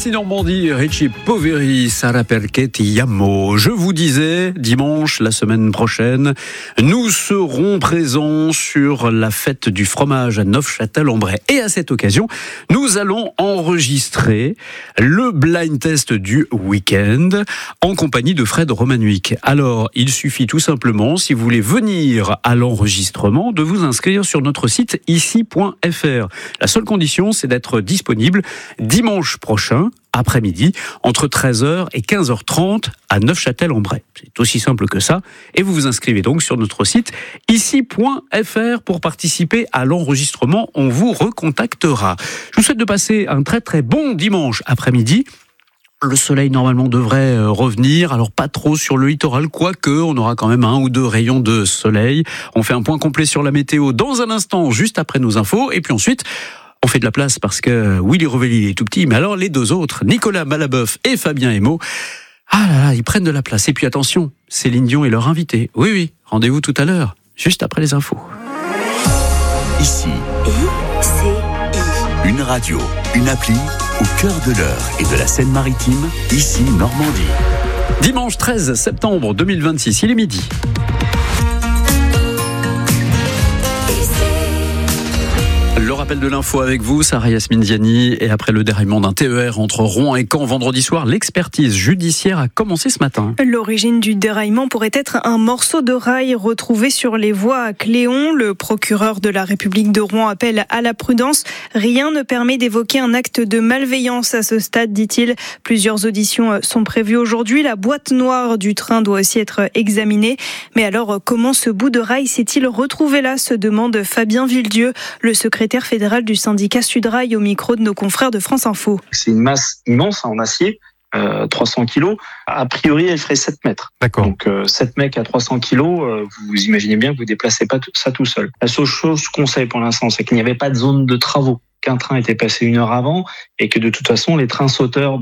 Ici Normandie, Richie Poveri, Sara Perché, Yamo. Je vous disais, dimanche, la semaine prochaine, nous serons présents sur la fête du fromage à Neufchâtel-en-Bray. Et à cette occasion, nous allons enregistrer le blind test du week-end en compagnie de Fred Romanuik. Alors, il suffit tout simplement, si vous voulez venir à l'enregistrement, de vous inscrire sur notre site ici.fr. La seule condition, c'est d'être disponible dimanche prochain, après-midi, entre 13h et 15h30 à Neufchâtel-en-Bray. C'est aussi simple que ça. Et vous vous inscrivez donc sur notre site ici.fr pour participer à l'enregistrement. On vous recontactera. Je vous souhaite de passer un très très bon dimanche après-midi. Le soleil normalement devrait revenir, alors pas trop sur le littoral, quoique on aura quand même 1 ou 2 rayons de soleil. On fait un point complet sur la météo dans un instant, juste après nos infos, et puis ensuite on fait de la place parce que Willy Rovelli est tout petit, mais alors les deux autres, Nicolas Malaboeuf et Fabien Emo, ah là là, ils prennent de la place. Et puis attention, Céline Dion est leur invitée. Oui, rendez-vous tout à l'heure, juste après les infos. Ici, une radio, une appli, au cœur de l'Eure et de la Seine-Maritime, ici Normandie. Dimanche 13 septembre 2026, il est midi. Le rappel de l'info avec vous, Sarah Yasmine Ziani. Et après le déraillement d'un TER entre Rouen et Caen vendredi soir, l'expertise judiciaire a commencé ce matin. L'origine du déraillement pourrait être un morceau de rail retrouvé sur les voies à Cléon. Le procureur de la République de Rouen appelle à la prudence. Rien ne permet d'évoquer un acte de malveillance à ce stade, dit-il. Plusieurs auditions sont prévues aujourd'hui. La boîte noire du train doit aussi être examinée. Mais alors, comment ce bout de rail s'est-il retrouvé là, se demande Fabien Villedieu, le secrétaire fédéral du syndicat Sudrail, au micro de nos confrères de France Info. C'est une masse immense en acier, 300 kilos. A priori, elle ferait 7 mètres. D'accord. Donc 7 mecs à 300 kilos, vous imaginez bien que vous ne déplacez pas ça tout seul. La seule chose qu'on sait pour l'instant, c'est qu'il n'y avait pas de zone de travaux, qu'un train était passé 1 heure avant et que de toute façon, les trains sauteurs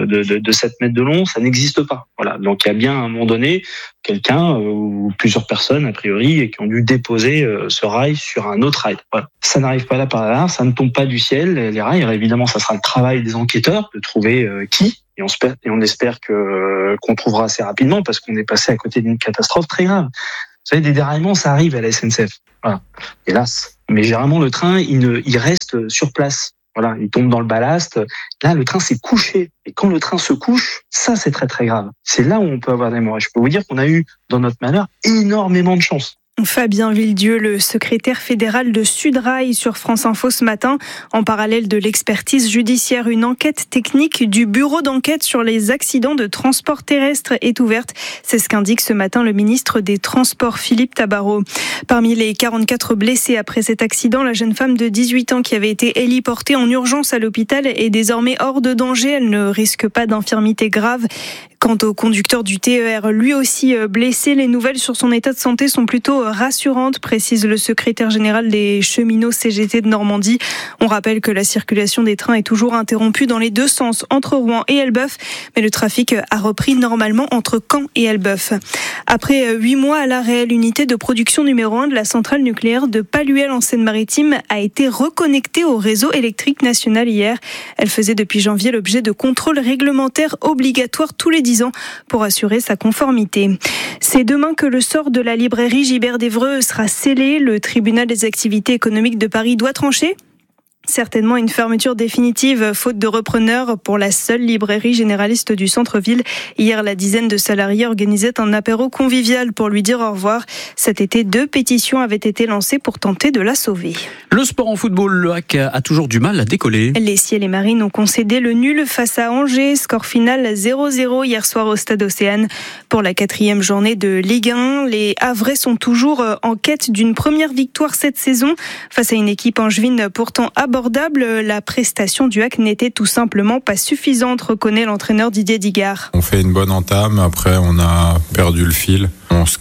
de 7 mètres de long, ça n'existe pas. Voilà. Donc il y a bien à un moment donné quelqu'un ou plusieurs personnes, a priori, et qui ont dû déposer ce rail sur un autre rail. Voilà. Ça n'arrive pas là par hasard, ça ne tombe pas du ciel, les rails. Alors évidemment, ça sera le travail des enquêteurs de trouver qui. Et on espère qu'on trouvera assez rapidement parce qu'on est passé à côté d'une catastrophe très grave. Vous savez, des déraillements, ça arrive à la SNCF. Voilà. Hélas. Mais généralement, le train, il reste sur place. Voilà. Il tombe dans le ballast. Là, le train s'est couché. Et quand le train se couche, ça, c'est très, très grave. C'est là où on peut avoir des morts. Et je peux vous dire qu'on a eu, dans notre malheur, énormément de chance. Fabien Villedieu, le secrétaire fédéral de Sudrail, sur France Info ce matin. En parallèle de l'expertise judiciaire, une enquête technique du bureau d'enquête sur les accidents de transport terrestre est ouverte. C'est ce qu'indique ce matin le ministre des Transports, Philippe Tabarot. Parmi les 44 blessés après cet accident, la jeune femme de 18 ans qui avait été héliportée en urgence à l'hôpital est désormais hors de danger. Elle ne risque pas d'infirmité grave. Quant au conducteur du TER, lui aussi blessé, les nouvelles sur son état de santé sont plutôt rassurantes, précise le secrétaire général des cheminots CGT de Normandie. On rappelle que la circulation des trains est toujours interrompue dans les deux sens, entre Rouen et Elbeuf, mais le trafic a repris normalement entre Caen et Elbeuf. Après 8 mois à l'arrêt, l'unité de production numéro 1 de la centrale nucléaire de Palluel en Seine-Maritime a été reconnectée au réseau électrique national hier. Elle faisait depuis janvier l'objet de contrôles réglementaires obligatoires tous les 10 ans pour assurer sa conformité. C'est demain que le sort de la librairie Gibert d'Evreux sera scellé. Le tribunal des activités économiques de Paris doit trancher. Certainement une fermeture définitive, faute de repreneurs, pour la seule librairie généraliste du centre-ville. Hier, la dizaine de salariés organisaient un apéro convivial pour lui dire au revoir. Cet été, 2 pétitions avaient été lancées pour tenter de la sauver. Le sport en football, le HAC a toujours du mal à décoller. Les Ciels et Marines ont concédé le nul face à Angers. Score final 0-0 hier soir au Stade Océane. Pour la 4e journée de Ligue 1, les Havrais sont toujours en quête d'une première victoire cette saison. Face à une équipe angevine pourtant abordable, la prestation du HAC n'était tout simplement pas suffisante, reconnaît l'entraîneur Didier Digard. On fait une bonne entame, après on a perdu le fil.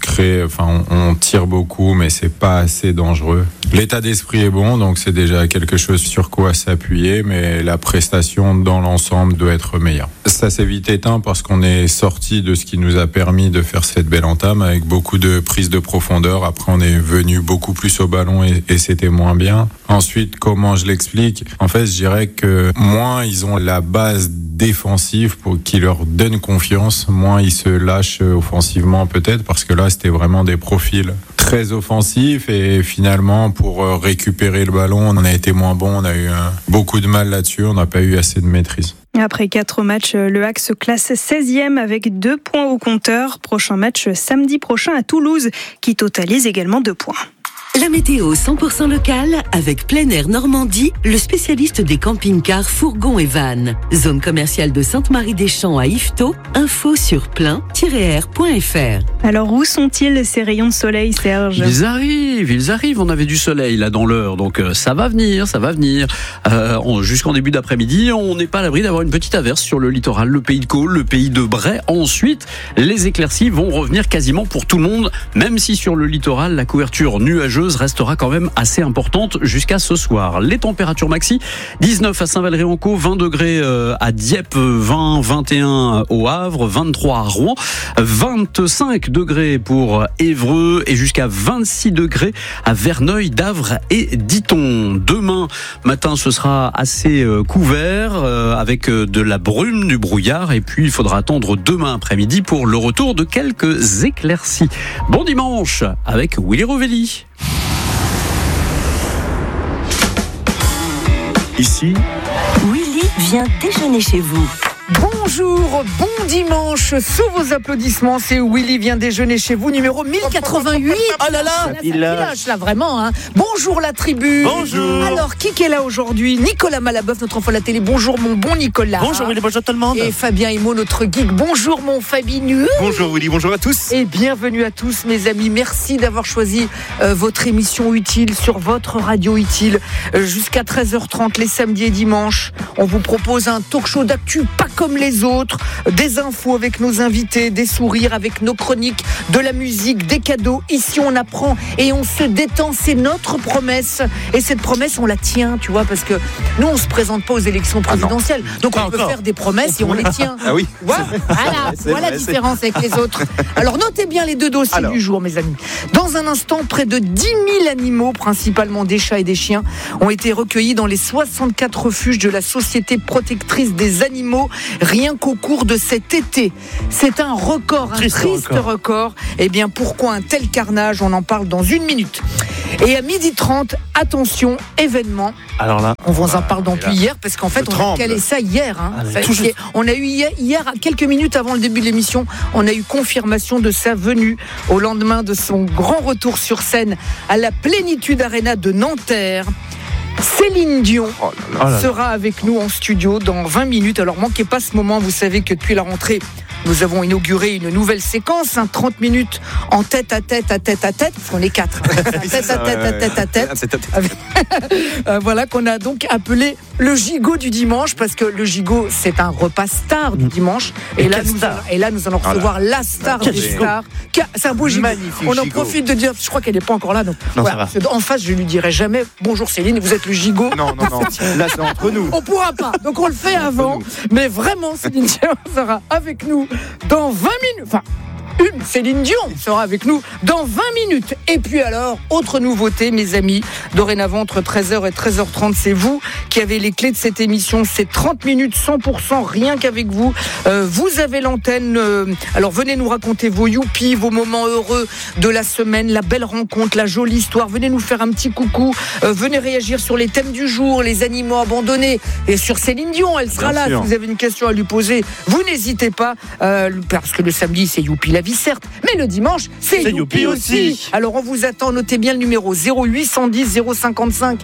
On tire beaucoup, mais c'est pas assez dangereux. L'état d'esprit est bon, donc c'est déjà quelque chose sur quoi s'appuyer, mais la prestation dans l'ensemble doit être meilleure. Ça s'est vite éteint parce qu'on est sorti de ce qui nous a permis de faire cette belle entame avec beaucoup de prise de profondeur. Après, on est venu beaucoup plus au ballon et c'était moins bien. Ensuite, comment je l'explique ? En fait, je dirais que moins ils ont la base défensif pour qui leur donne confiance, moins ils se lâchent offensivement peut-être, parce que là c'était vraiment des profils très offensifs et finalement pour récupérer le ballon on a été moins bon, on a eu beaucoup de mal là-dessus, on n'a pas eu assez de maîtrise. Après 4 matchs, le HAC se classe 16e avec 2 points au compteur. Prochain match samedi prochain à Toulouse qui totalise également 2 points. La météo 100% locale avec Plein Air Normandie, le spécialiste des camping-cars, fourgons et vannes. Zone commerciale de Sainte-Marie-des-Champs à Yvetot. Info sur plein-air.fr. Alors où sont-ils ces rayons de soleil, Serge ? Ils arrivent. On avait du soleil là dans l'heure, donc ça va venir. Jusqu'en début d'après-midi, on n'est pas à l'abri d'avoir une petite averse sur le littoral, le pays de Caux, le pays de Bray. Ensuite, les éclaircies vont revenir quasiment pour tout le monde, même si sur le littoral, la couverture nuageuse restera quand même assez importante jusqu'à ce soir. Les températures maxi, 19 à Saint-Valery-en-Caux, 20 degrés à Dieppe, 21 au Havre, 23 à Rouen, 25 degrés pour Évreux et jusqu'à 26 degrés à Verneuil, Davre et Diton. Demain matin, ce sera assez couvert avec de la brume, du brouillard, et puis il faudra attendre demain après-midi pour le retour de quelques éclaircies. Bon dimanche avec Willy Rovelli. Ici, Willy vient déjeuner chez vous. Bonjour, bon dimanche, sous vos applaudissements, c'est Willy vient déjeuner chez vous, numéro 1088. Oh là là, il lâche là vraiment. Hein. Bonjour la tribu. Bonjour. Alors, qui est là aujourd'hui ? Nicolas Malabeuf, notre enfant de la télé. Bonjour mon bon Nicolas. Bonjour Willy, bonjour tout le monde. Et Fabien Imo, notre geek. Bonjour mon Fabinu. Bonjour Willy, bonjour à tous. Et bienvenue à tous mes amis. Merci d'avoir choisi votre émission utile sur votre radio utile. Jusqu'à 13h30 les samedis et dimanches. On vous propose un talk show d'actu pas comme les autres, des infos avec nos invités, des sourires avec nos chroniques, de la musique, des cadeaux. Ici, on apprend et on se détend. C'est notre promesse. Et cette promesse, on la tient, tu vois, parce que nous, on se présente pas aux élections présidentielles. Donc, on peut faire des promesses et on les tient. Ah oui. Voilà la différence avec les autres. Alors, notez bien les 2 dossiers du jour, mes amis. Dans un instant, près de 10 000 animaux, principalement des chats et des chiens, ont été recueillis dans les 64 refuges de la Société protectrice des animaux, rien qu'au cours de cet été. C'est un record, un triste record. Eh bien, pourquoi un tel carnage ? On en parle dans 1 minute. Et à 12h30, attention, événement. Alors là, on vous en parle depuis hier, parce qu'en fait, on a calé ça hier. Hein. On a eu hier, quelques minutes avant le début de l'émission, on a eu confirmation de sa venue au lendemain de son grand retour sur scène à la Plénitude Arena de Nanterre. Céline Dion sera avec nous en studio dans 20 minutes. Alors, manquez pas ce moment. Vous savez que depuis la rentrée, nous avons inauguré une nouvelle séquence, 30 minutes en tête à tête, parce qu'on est 4. Tête à tête. Voilà, qu'on a donc appelé le gigot du dimanche, parce que le gigot, c'est un repas star du dimanche. Et là, nous allons recevoir la star des stars. C'est un beau gigot. On en profite de dire, je crois qu'elle n'est pas encore là. Donc, voilà. En face, je lui dirai jamais bonjour Céline, vous êtes le gigot. Non. Là, c'est entre nous. On pourra pas. Donc, on le fait avant. Mais vraiment, Céline Dion sera avec nous dans 20 minutes. Enfin, Céline Dion sera avec nous dans 20 minutes. Et puis alors, autre nouveauté, mes amis, dorénavant entre 13h et 13h30, c'est vous qui avez les clés de cette émission. C'est 30 minutes 100% rien qu'avec vous. Vous avez l'antenne. Alors venez nous raconter vos youpies, vos moments heureux de la semaine, la belle rencontre, la jolie histoire. Venez nous faire un petit coucou. Venez réagir sur les thèmes du jour, les animaux abandonnés. Et sur Céline Dion, elle sera là. Si vous avez une question à lui poser, vous n'hésitez pas. Parce que le samedi, c'est youpi la vie, certes, mais le dimanche, c'est youpi aussi. Alors on vous attend, notez bien le numéro 0810 055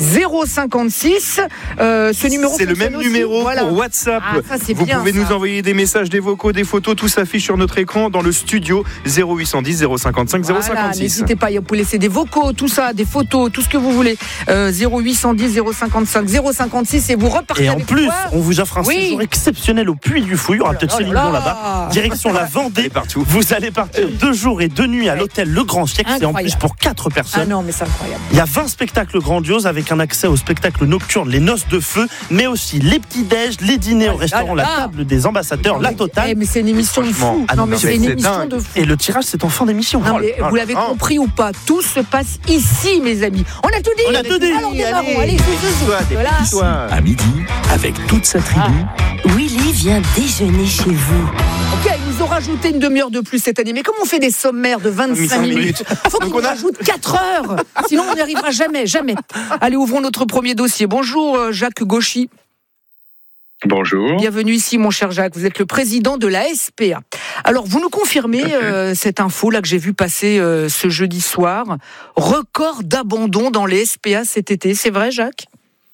056. Ce numéro, c'est le même numéro pour WhatsApp. Vous pouvez nous envoyer des messages, des vocaux, des photos, tout s'affiche sur notre écran dans le studio. 0810 055 056. N'hésitez pas, vous pouvez laisser des vocaux, tout ça, des photos, tout ce que vous voulez. 0810 055 056 et vous repartez. Et en plus, on vous offre un séjour exceptionnel au Puy du Fou. Il y aura peut-être Céline Dion là-bas. Direction la Vendée. Vous allez partir 2 jours et 2 nuits à l'hôtel Le Grand Siècle. C'est en plus pour 4 personnes. Ah non, mais c'est incroyable. Il y a 20 spectacles grandioses avec un accès aux spectacles nocturnes, les noces de feu, mais aussi les petits-déj, les dîners au restaurant, la table des ambassadeurs, la totale. Mais c'est une émission de fou. Non, mais c'est une émission de fou. Et le tirage, c'est en fin d'émission. Non, mais vous l'avez compris ou pas, tout se passe ici, mes amis. On a tout dit. On a tout dit. Alors démarrons. Allez, à midi, avec toute sa tribu, Willy vient déjeuner chez vous. Ok, ils nous ont rajouté une demi-heure de plus cette année. Mais comme on fait des sommaires de 25 minutes, il faut qu'on nous rajoute 4 heures. Sinon, on n'y arrivera jamais. Allez, ouvrons notre premier dossier. Bonjour, Jacques Gauchy. Bonjour. Bienvenue ici, mon cher Jacques. Vous êtes le président de la SPA. Alors, vous nous confirmez cette info là que j'ai vu passer ce jeudi soir. Record d'abandon dans les SPA cet été. C'est vrai, Jacques ?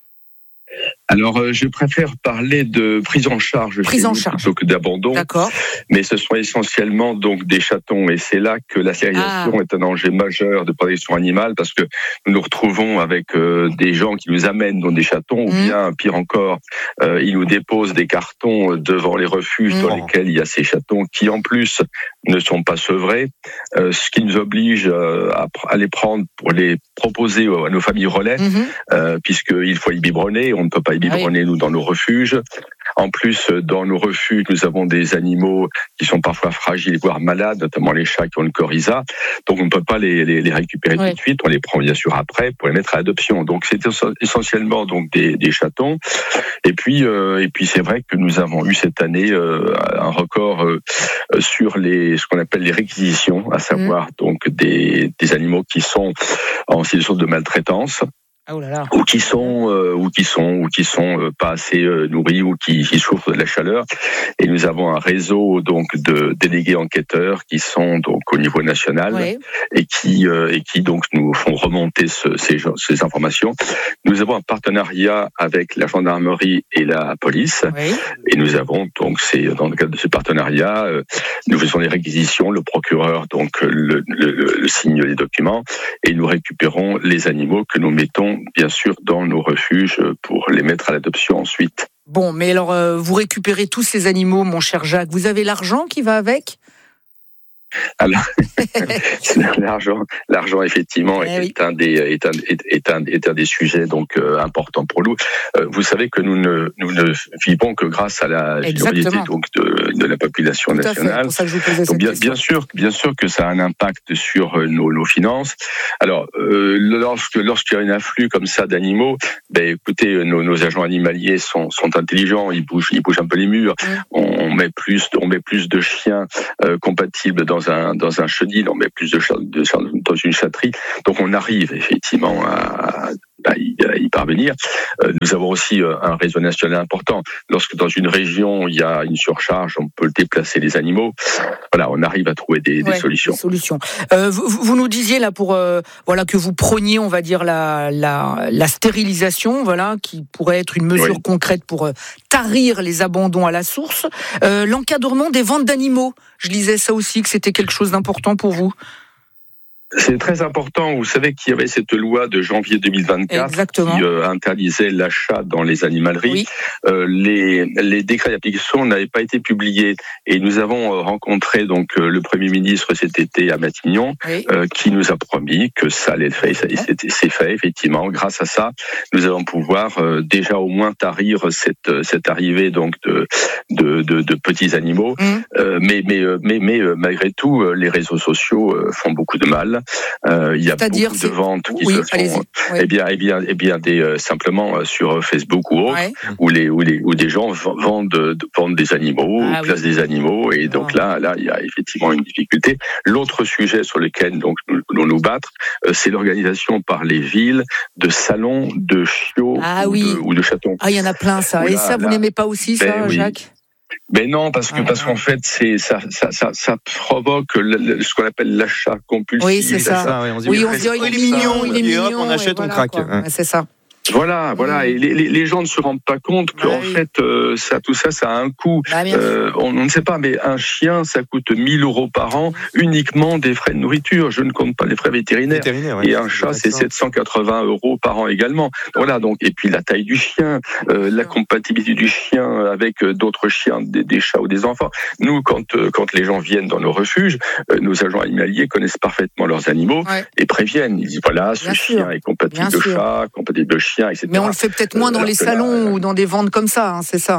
Alors, je préfère parler de prise en charge plutôt que d'abandon. D'accord. Mais ce sont essentiellement donc des chatons, et c'est là que la stérilisation est un enjeu majeur de protection animale, parce que nous nous retrouvons avec des gens qui nous amènent dans des chatons, ou bien pire encore, ils nous déposent des cartons devant les refuges dans lesquels il y a ces chatons qui en plus ne sont pas sevrés, ce qui nous oblige à les prendre pour les proposer à nos familles relais, puisqu'il faut y biberonner. On ne peut pas y biberonner, nous, dans nos refuges. En plus, dans nos refuges, nous avons des animaux qui sont parfois fragiles, voire malades, notamment les chats qui ont le coryza. Donc, on ne peut pas les récupérer tout de suite. On les prend bien sûr après pour les mettre à l'adoption. Donc, c'est essentiellement donc des chatons. Et puis, c'est vrai que nous avons eu cette année un record sur ce qu'on appelle les réquisitions, à savoir donc des animaux qui sont en situation de maltraitance. Oh là là. Ou qui sont pas assez nourris, ou qui souffrent de la chaleur. Et nous avons un réseau donc de délégués enquêteurs qui sont donc au niveau national, et qui donc nous font remonter ces informations. Nous avons un partenariat avec la gendarmerie et la police, et nous avons donc dans le cadre de ce partenariat, nous faisons les réquisitions, le procureur donc le signe les documents, et nous récupérons les animaux que nous mettons bien sûr dans nos refuges pour les mettre à l'adoption ensuite. Bon, mais alors vous récupérez tous ces animaux, mon cher Jacques. Vous avez l'argent qui va avec ? Alors, l'argent effectivement est un des sujets donc importants pour nous. Vous savez que nous ne vivons que grâce à la générosité donc de la population nationale. Pour ça que je vous posais cette question. Bien sûr que ça a un impact sur nos finances. Alors, lorsqu'il y a un afflux comme ça d'animaux, écoutez, nos agents animaliers sont intelligents, ils bougent un peu les murs. On met plus de chiens compatibles dans un chenil, on met plus de chiens dans une chatterie. Donc on arrive effectivement à y parvenir. Nous avons aussi un réseau national important. Lorsque dans une région il y a une surcharge, on peut déplacer les animaux. Voilà, on arrive à trouver des solutions. Vous nous disiez là que vous prôniez, on va dire la stérilisation, qui pourrait être une mesure concrète pour tarir les abandons à la source. L'encadrement des ventes d'animaux, je lisais ça aussi, que c'était quelque chose d'important pour vous. C'est très important. Vous savez qu'il y avait cette loi de janvier 2024 qui interdisait l'achat dans les animaleries. Les décrets d'application n'avaient pas été publiés, et nous avons rencontré donc le Premier ministre cet été à Matignon, qui nous a promis que ça allait être fait. C'est fait effectivement. Grâce à ça, nous allons pouvoir déjà au moins tarir cette arrivée donc de petits animaux. Mais malgré tout, les réseaux sociaux font beaucoup de mal. Il y a beaucoup de ventes qui se font, simplement sur Facebook ou autre, où des gens vendent des animaux, placent des animaux, et donc là, il y a effectivement une difficulté. L'autre sujet sur lequel donc nous voulons nous battre, c'est l'organisation par les villes de salons de chiots ou de chatons. Il y en a plein, ça. Et ça, vous n'aimez pas aussi, ça, Jacques ? Mais non, parce qu'en fait, ça provoque ce qu'on appelle l'achat compulsif. Oui, c'est ça. On se dit, il est mignon, on achète, on craque. C'est ça. Voilà. Et les gens ne se rendent pas compte qu'en fait, tout ça a un coût. On ne sait pas, mais un chien, ça coûte 1 000 € par an, uniquement des frais de nourriture. Je ne compte pas les frais vétérinaires. Et un chat, c'est 780 € par an également. Voilà, donc, et puis la taille du chien, la compatibilité du chien avec d'autres chiens, des chats ou des enfants. Nous, quand les gens viennent dans nos refuges, nos agents animaliers connaissent parfaitement leurs animaux et préviennent. Ils disent, voilà, ce chien est compatible de chat, compatible de chien, etc. Mais on le fait peut-être moins dans les salons ou dans des ventes comme ça, c'est ça.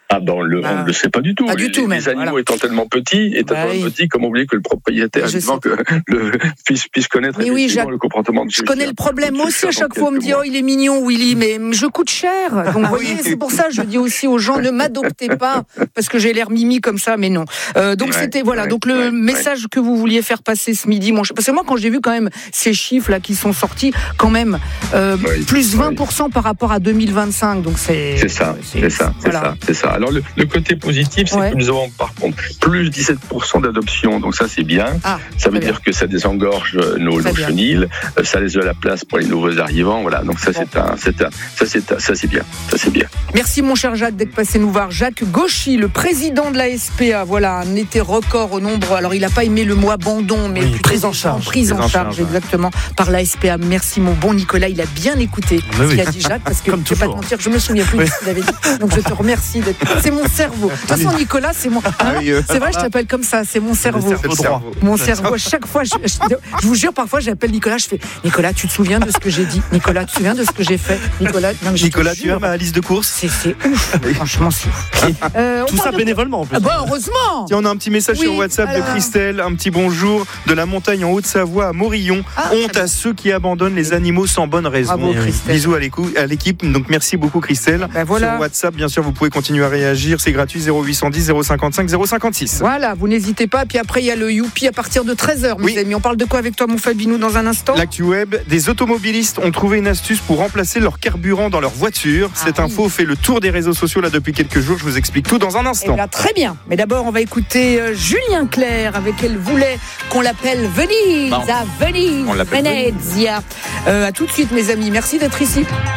On ne le sait pas du tout. Pas du tout, les animaux étant tellement petits, comment oublier que le propriétaire, vivant que puisse connaître le comportement de celui-ci. Je connais le problème aussi. À chaque fois, on me dit il est mignon, Willy, mais je coûte cher. Donc, vous voyez, c'est pour ça que je dis aussi aux gens, ne m'adoptez pas, parce que j'ai l'air mimi comme ça, mais non. Donc, c'était, donc le message que vous vouliez faire passer ce midi, parce que moi, quand j'ai vu quand même ces chiffres-là qui sont sortis, quand même, plus 20% par rapport à 2025. Donc, c'est ça. Alors, le côté positif, c'est que nous avons par contre plus 17% d'adoption, donc ça c'est bien. Ça veut dire que ça désengorge nos chenilles, ça laisse de la place pour les nouveaux arrivants. Voilà, donc ça c'est bien. Merci mon cher Jacques d'être passé nous voir. Jacques Gauchy, le président de la SPA, un été record au nombre. Alors il n'a pas aimé le mot abandon, mais prise en charge. Exactement, par la SPA. Merci mon bon Nicolas, il a bien écouté ce qu'a dit Jacques, parce que je ne vais pas te mentir, je me souviens plus de ce qu'il avait dit. Donc je te remercie d'être. C'est mon cerveau. De toute façon, Nicolas, c'est mon. C'est vrai, je t'appelle comme ça. C'est mon cerveau. Mon cerveau. À chaque fois, je vous jure, parfois, j'appelle Nicolas. Je fais Nicolas, tu te souviens de ce que j'ai dit? Nicolas, tu te souviens de ce que j'ai fait? Nicolas, tu as ma liste de courses? C'est ouf. Franchement, c'est ouf. Tout ça bénévolement en plus. Heureusement. Tiens, on a un petit message sur WhatsApp de Christelle. Un petit bonjour de la montagne en Haute-Savoie à Morillon. Honte à ceux qui abandonnent les animaux sans bonne raison. Bravo, bisous à l'équipe. Donc merci beaucoup Christelle. Sur WhatsApp, bien sûr, vous pouvez continuer à réagir. C'est gratuit, 0810 055 056. Voilà, vous n'hésitez pas. Puis après, il y a le Youpi à partir de 13h, mes amis. On parle de quoi avec toi, mon Fabinou, dans un instant? L'actu web, des automobilistes ont trouvé une astuce pour remplacer leur carburant dans leur voiture. Cette info fait le tour des réseaux sociaux là depuis quelques jours. Je vous explique tout dans un instant. Très bien. Mais d'abord, on va écouter Julien Clerc, avec elle voulait qu'on l'appelle Venise, à Venise, Venezia. À tout de suite, mes amis. Merci d'être ici.